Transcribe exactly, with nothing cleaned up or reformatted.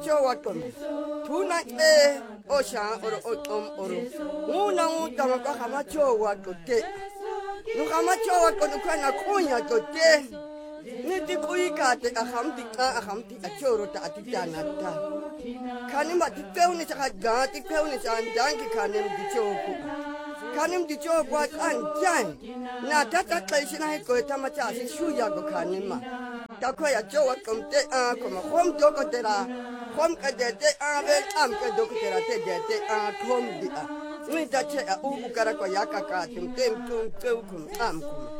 cho wa kom thu na e o sha oro o tom oro una un tama ka kama cho wa to te no kama cho wa ko no kana kunya to te ni ti kuika te a kham ti a kham ti a choro ta atitana ta kanima ti peuni sa ga ti peuni sa danki kanem di choku kanem di choku an jan na tata kaisina ko tama cha si shuya go kanima ta ko ya cho wa kom te a ko ma khom to ko te ra khom ka de te a vel am ka do ko te ra te de te a khom di a ni ta che a u kara ko ya ka ka tim tem tum tum kum am kum